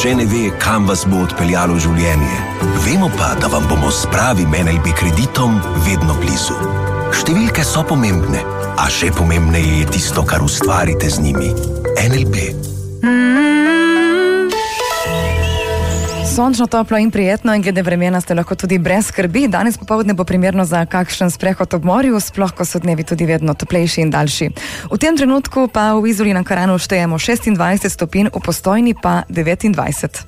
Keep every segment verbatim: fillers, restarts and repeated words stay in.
nihče ne ve, kam vas bo odpeljalo življenje. Vemo pa, da vam bomo s pravim N L B kreditom vedno blizu. Številke so pomembne, a še pomembneje je tisto, kar ustvarite z njimi. N L B. Sončno, toplo in prijetno in glede vremena ste lahko tudi brez skrbi. Danes popoldne bo primerno za kakšen sprehod ob morju, sploh ko so dnevi tudi vedno toplejši in daljši. V tem trenutku pa v Izoli na Karanu štejemo šestindvajset stopinj, v Postojni pa devetindvajset.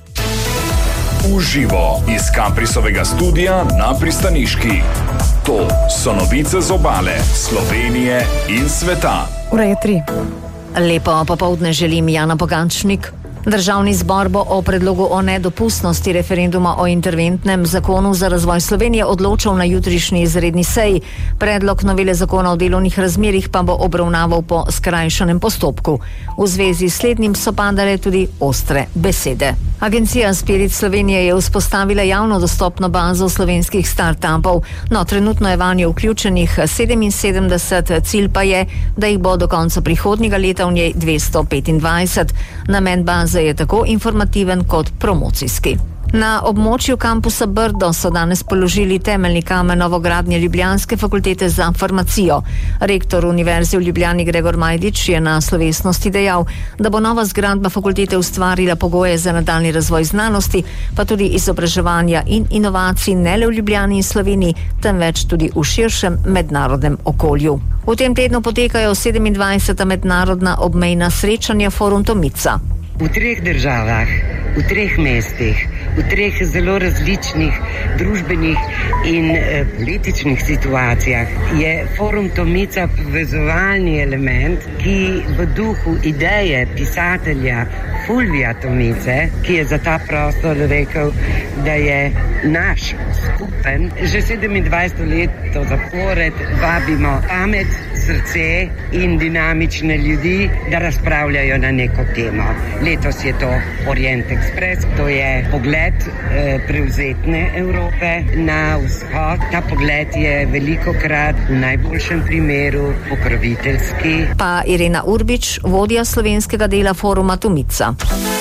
Uživo iz Kaprisovega studia na Pristaniški. To so novice z obale, Slovenije in sveta. Ura je tri. Lepo popoldne želim, Jana Pogančnik. Državni zbor bo o predlogu o nedopustnosti referenduma o interventnem zakonu za razvoj Slovenije odločal na jutrišnji izredni seji. Predlog novele zakona o delovnih razmerjih pa bo obravnaval po skrajšanem postopku. V zvezi s slednjim so padale tudi ostre besede. Agencija Spirit Slovenije je vzpostavila javno dostopno bazo slovenskih start-upov. No, trenutno je vanjo vključenih sedeminsedemdeset, cilj pa je, da jih bo do konca prihodnjega leta v njej dvesto petindvajset. Namen baze je tako informativen kot promocijski. Na območju kampusa Brdo so danes položili temeljni kamen novogradnje ljubljanske fakultete za farmacijo. Rektor Univerze v Ljubljani Gregor Majdič je na slovesnosti dejal, da bo nova zgradba fakultete ustvarila pogoje za nadaljnji razvoj znanosti, pa tudi izobraževanja in inovacij ne le v Ljubljani in Sloveniji, temveč tudi v širšem mednarodnem okolju. V tem tednu potekajo sedemindvajseta mednarodna obmejna srečanja Forum Tomica. V treh državah, v treh mestih, v treh zelo različnih družbenih in eh, političnih situacijah je Forum Tomica povezovalni element, ki v duhu ideje pisatelja Fulvija Tomice, ki je za ta prostor rekel, da je naš skupen, že sedemindvajseto leto zapored vabimo pamet, srce in dinamične ljudi, da razpravljajo na neko temo. Letos je to Orient Express, to je pogled eh, prevzetne Evrope na vzhod. Ta pogled je velikokrat v najboljšem primeru pokroviteljski. Pa Irena Urbič, vodja slovenskega dela Foruma Tomica.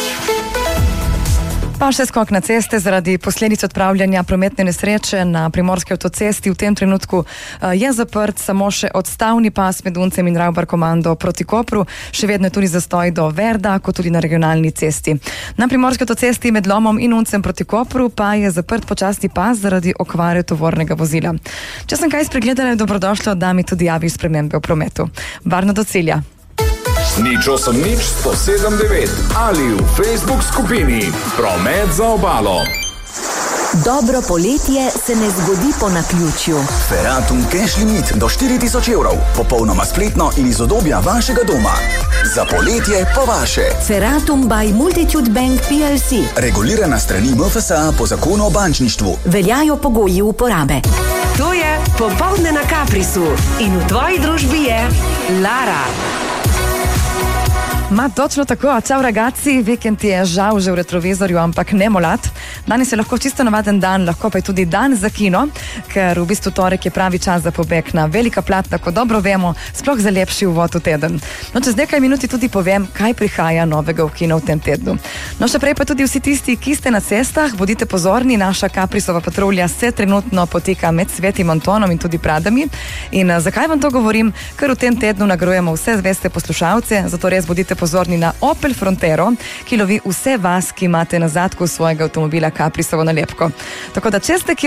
Pa še skok na ceste zaradi posledic odpravljanja prometne nesreče na primorski avtocesti. V tem trenutku je zaprt samo še odstavni pas med Uncem in Ravbar-Komando proti Kopru. Še vedno je tudi zastoj do Verda, kot tudi na regionalni cesti. Na primorski avtocesti med Lomom in Uncem proti Kopru pa je zaprt počasni pas zaradi okvare tovornega vozila. Če sem kaj spregledala, je dobrodošlo, da mi tudi javi spremembe v prometu. Varno do cilja. Nič osem nič sto sedem devet ali v Facebook skupini Promet za obalo. Dobro poletje se ne zgodi po naključju. Feratum Cash Limit do štiri tisoč evrov. Popolnoma spletno in iz udobja vašega doma. Za poletje po vaše. Feratum by Multitude Bank P L C. Regulirana strani M F S A po zakonu o bančništvu. Veljajo pogoji uporabe. To je Popoldne na Kaprisu in v tvoji družbi je Lara. Ma, točno tako, čau ragazzi, vikend je žal že v retrovizorju, ampak ne molat. Danes je lahko čisto navaden dan, lahko pa je tudi dan za kino, ker v bistvu torek je pravi čas za pobeg na velika platna, ko dobro vemo, sploh za lepši uvod v teden. No, čez nekaj minuti tudi povem, kaj prihaja novega v kino v tem tednu. No, še prej pa tudi vsi tisti, ki ste na cestah, bodite pozorni, naša Kaprisova patrulja se trenutno poteka med Svetim Antonom in tudi Pradami. In a, zakaj vam to govorim? Ker v tem tednu nagrajujemo vse zveste poslušalce, zato res bodite pozorni na Opel Frontero, ki lovi vse vas, ki imate na zadku svojega avtomobila Kaprisovo nalepko. Tako da, če ste